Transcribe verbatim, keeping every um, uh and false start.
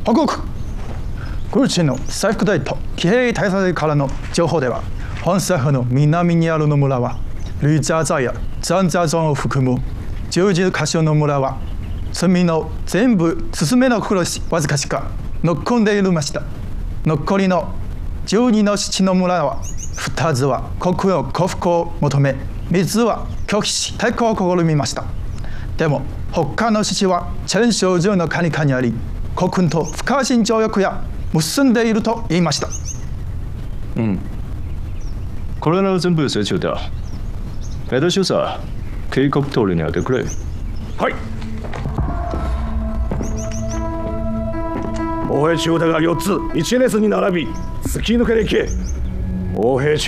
報告。グルチンの再副大と騎兵大佐からの情報では、本サフの南にあるの村は、ルイザーザやザンザーゾンを含むじゅうじゅうか所の村は、罪の全部進めの苦労しわずかしか残んでいるました。残りのじゅうにの七の村は、ふたつは国の降伏を求め、みっつは拒否し抵抗を試みました。でも、他の七は戦勝中の管理下にあり、国軍と不可侵条約や結んでいると言いました。 うん。これらは全部成長だ。江田少佐、計画通りにやってくれ。 はい。歩兵中隊がよっつ、一列に並び、突き抜けていけ。歩兵